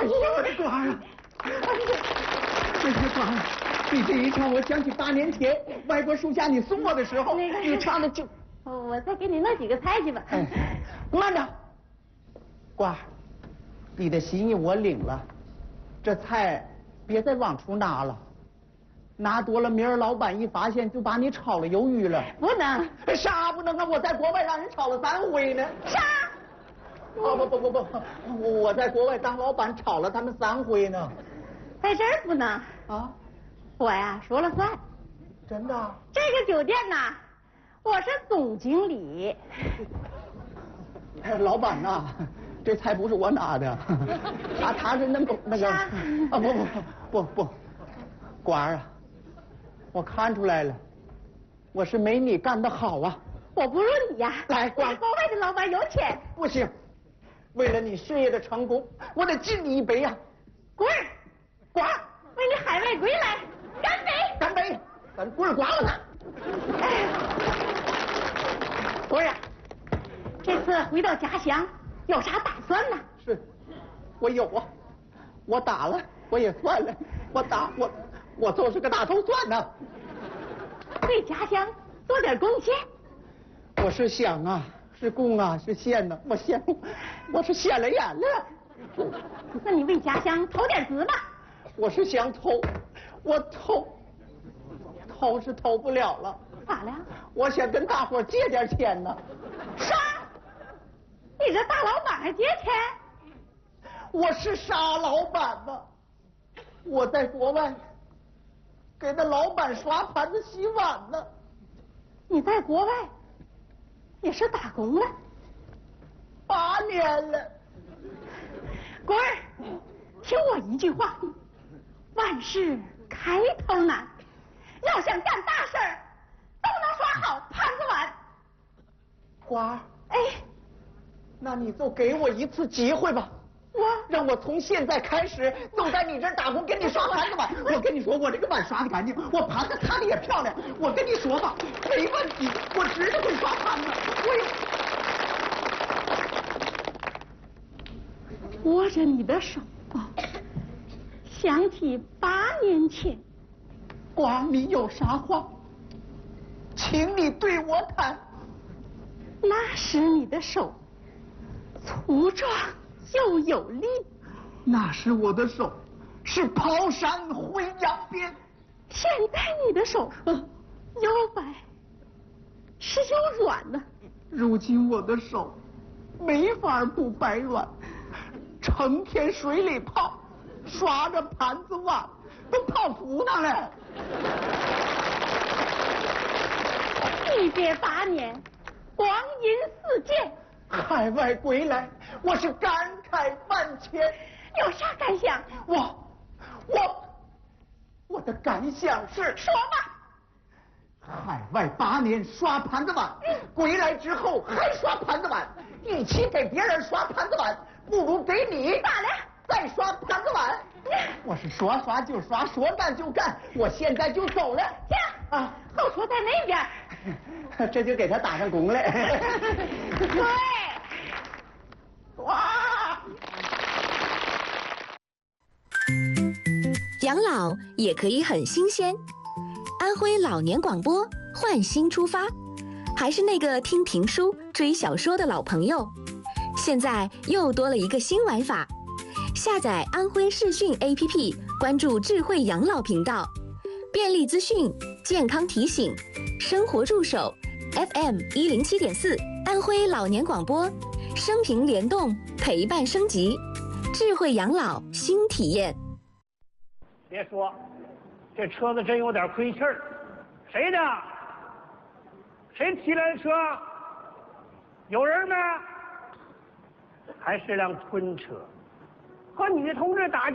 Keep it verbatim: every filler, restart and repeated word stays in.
呀，我的瓜啊！哎呀，这些瓜啊！你这一唱，我想起八年前外婆树下你送我的时候， 那个你唱的就…… 我再给你弄几个菜去吧。 哎，慢着，瓜，你的心意我领了，这菜别再往出拿了，拿多了明儿老板一发现就把你炒了鱿鱼了。 不能， 啥不能啊？我在国外让人炒了三回呢。 啥？ 哦不不不不，我我在国外当老板炒了他们三回呢。 在这儿不能啊？ 我呀说了算。 真的？ 这个酒店呐，我是总经理。 哎，老板呐，这菜不是我拿的，他他是那个那个啊不不不不不，官儿啊，我看出来了，我是没你干得好啊。 我不如你呀， 来，官儿， 国外的老板有钱。 不行，为了你事业的成功，我得敬你一杯呀。 滚儿， 官儿， 为你海外归来，干杯！ 干杯！咱棍儿刮了他。 不是，这次回到家乡有啥打算呢？ 是，我有啊，我打了，我也算了，我打我我就是个大头算呢。 为家乡做点贡献。 我是想啊，是供啊，是献呢，我献，我是献了眼了。 那你为家乡投点资吧。 我是想投，我投，投是投不了了。 咋了？ 我想跟大伙借点钱呢。 啥？你这大老板还借钱？ 我是傻老板呢，我在国外给那老板刷盘子洗碗呢。 你在国外也是打工了？ 八年了。 滚儿！听我一句话，万事开头难，要想干大事儿，都能刷好盘子碗。 花， 哎， 那你就给我一次机会吧， 我让我从现在开始就在你这儿打工，给你刷盘子碗。我跟你说，我这个碗刷的干净，我盘子擦的也漂亮。我跟你说吧，没问题，我知道会刷盘子。我有握着你的手啊，想起八年前。 瓜，你有啥话，请你对我谈。 那时你的手粗壮又有力， 那时我的手是抛山挥杨鞭， 现在你的手又白是又软呢。 如今我的手没法不白软，成天水里泡，刷着盘子碗都泡服它了。 一别八年，光阴似箭。 海外归来，我是感慨万千。 有啥感想？ 我我我的感想是， 说吧。 海外八年刷盘子碗，归来之后还刷盘子碗，与其给别人刷盘子碗，不如给你咋了？ 再刷盘子碗。我是说刷就刷，说干就干，我现在就走了。 这样啊，后厨在那边。 这就给他打上工了。 对。 哇！ 养老也可以很新鲜。安徽老年广播换新出发，还是那个听评书、追小说的老朋友，现在又多了一个新玩法。下载安徽视讯 A P P， 关注智慧养老频道，便利资讯、健康提醒、生活助手 ，F M 一零七点四，安徽老年广播，生平联动，陪伴升级，智慧养老新体验。 别说，这车子真有点亏气儿。谁的？谁提来的车？有人没？还是辆吞车，和女同志打架。